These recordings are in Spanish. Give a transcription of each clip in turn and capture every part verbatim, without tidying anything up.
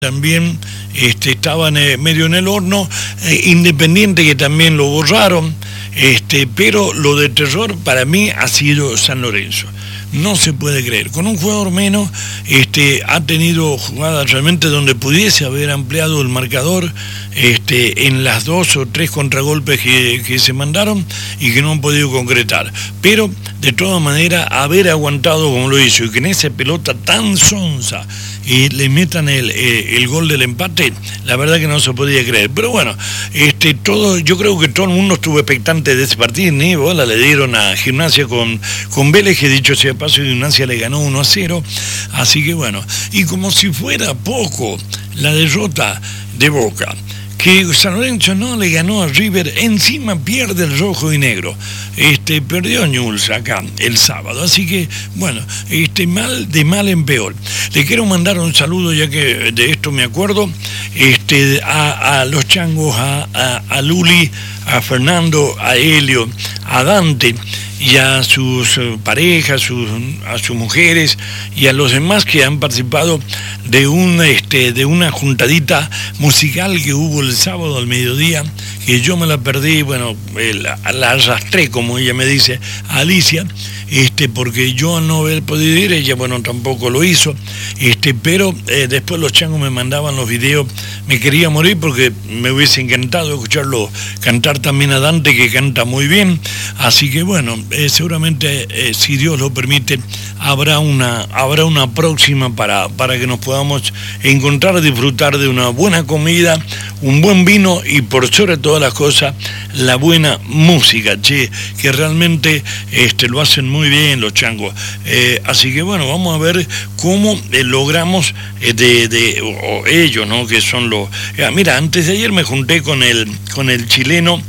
también este, estaban eh, medio en el horno, eh, Independiente que también lo borraron, este, pero lo de terror para mí ha sido San Lorenzo. No se puede creer, con un jugador menos este, ha tenido jugadas realmente donde pudiese haber ampliado el marcador este, en las dos o tres contragolpes que, que se mandaron y que no han podido concretar, pero de todas maneras haber aguantado como lo hizo y que en esa pelota tan sonsa y le metan el, eh, el gol del empate, la verdad que no se podía creer. Pero bueno, este, todo, yo creo que todo el mundo estuvo expectante de ese partido, ni bola le dieron a Gimnasia con, con Vélez, que dicho sea paso, Gimnasia le ganó uno a cero, así que bueno, y como si fuera poco la derrota de Boca, que San Lorenzo no le ganó a River, encima pierde el rojo y negro, este, perdió Newell's acá el sábado, así que bueno, este, mal de mal en peor. Le quiero mandar un saludo, ya que de esto me acuerdo, este, a, a los changos, a, a, a Luli, a Fernando, a Helio, a Dante y a sus parejas, sus, a sus mujeres y a los demás que han participado de, un, este, de una juntadita musical que hubo el sábado al mediodía, que yo me la perdí, bueno, la, la arrastré, como ella me dice, a Alicia, este, porque yo no he podido ir, ella, bueno, tampoco lo hizo, este, pero eh, después los changos me mandaban los videos, me quería morir porque me hubiese encantado escucharlo cantar también a Dante, que canta muy bien, así que bueno, eh, seguramente, eh, si Dios lo permite, habrá una, habrá una próxima para, para que nos podamos encontrar, disfrutar de una buena comida, un buen vino y por sobre todas las cosas, la buena música, che, que realmente este, lo hacen muy bien los changos. Eh, así que bueno, vamos a ver cómo eh, logramos eh, de, de o, o ellos, ¿no? Que son los... Eh, mira, antes de ayer me junté con el, con el chileno,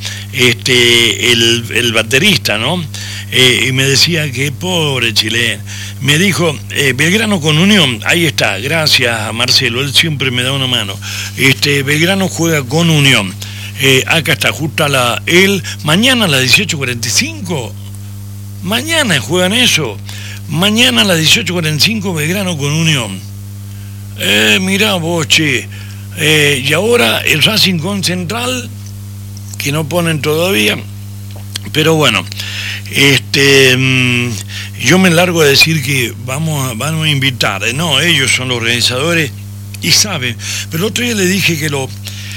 este, el, el baterista, ¿no? Eh, y me decía que pobre chileno. Me dijo, eh, Belgrano con Unión, ahí está, gracias a Marcelo, él siempre me da una mano. Este, Belgrano juega con Unión. Eh, acá está, justo a la... Él, mañana a las dieciocho cuarenta y cinco, mañana juegan eso. Mañana a las dieciocho cuarenta y cinco, Belgrano con Unión. Eh, mirá vos, che. Eh, y ahora el Racing con Central, que no ponen todavía, pero bueno, este, mmm, yo me largo a decir que vamos a, vamos a invitar, eh, no, ellos son los organizadores y saben, pero el otro día le dije que lo,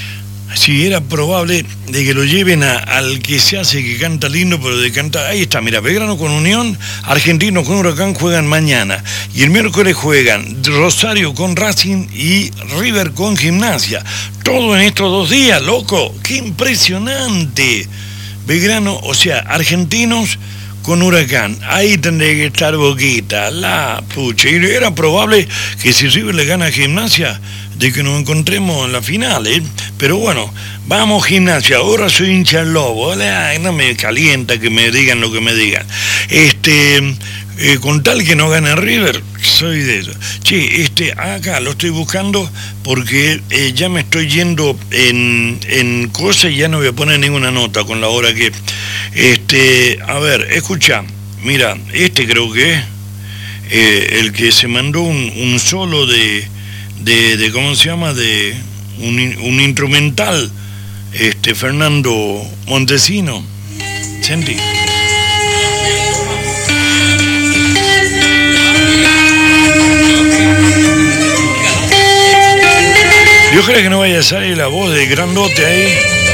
si era probable de que lo lleven a, al que se hace que canta lindo, pero de cantar, ahí está, mira, Belgrano con Unión, Argentino con Huracán juegan mañana, y el miércoles juegan Rosario con Racing y River con Gimnasia, todo en estos dos días, loco, qué impresionante. Belgrano, o sea, Argentinos con Huracán, ahí tendría que estar Boquita, la pucha, y era probable que si River le gana a Gimnasia, de que nos encontremos en la final, ¿eh? Pero bueno, vamos Gimnasia, ahora soy hincha del Lobo, ay, no me calienta que me digan lo que me digan, este... Eh, con tal que no gane River, soy de eso. Che, este, acá lo estoy buscando porque eh, ya me estoy yendo en, en cosas y ya no voy a poner ninguna nota con la hora que... Este, a ver, escucha, mira, este creo que es eh, el que se mandó un, un solo de, de, de, ¿cómo se llama? De un, un instrumental, este, Fernando Montesino. Sentí. Yo creo que no vaya a salir la voz de grandote ahí.